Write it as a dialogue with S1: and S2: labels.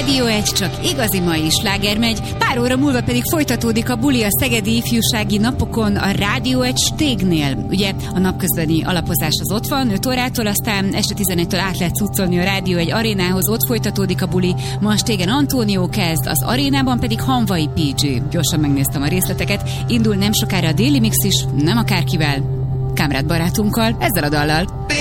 S1: Rádió 1, csak igazi mai sláger megy, pár óra múlva pedig folytatódik a buli a szegedi ifjúsági napokon a Rádió 1 Stégnél. Ugye a napközbeni alapozás az ott van, 5 órától, aztán este 11-től át lehet cuccolni a Rádió 1 arénához, ott folytatódik a buli. Ma a Stégen Antónió kezd, az arénában pedig Hanvai PG. Gyorsan megnéztem a részleteket, indul nem sokára a déli mix is, nem akárkivel, Kamrad barátunkkal, ezzel a dallal.